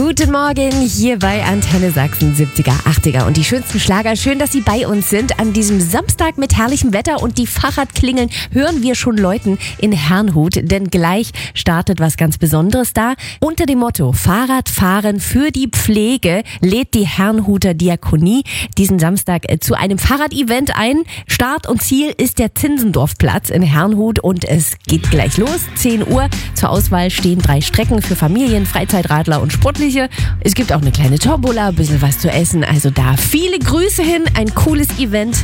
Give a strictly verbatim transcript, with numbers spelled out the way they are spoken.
Guten Morgen hier bei Antenne Sachsen, siebziger, achtziger und die schönsten Schlager. Schön, dass Sie bei uns sind an diesem Samstag mit herrlichem Wetter und die Fahrradklingeln hören wir schon läuten in Herrnhut, denn gleich startet was ganz Besonderes da. Unter dem Motto Fahrradfahren für die Pflege lädt die Herrnhuter Diakonie diesen Samstag zu einem Fahrradevent ein. Start und Ziel ist der Zinzendorfplatz in Herrnhut und es geht gleich los, zehn Uhr. Zur Auswahl stehen drei Strecken für Familien, Freizeitradler und Sportliche. Es gibt auch eine kleine Tombola, ein bisschen was zu essen. Also da viele Grüße hin, ein cooles Event.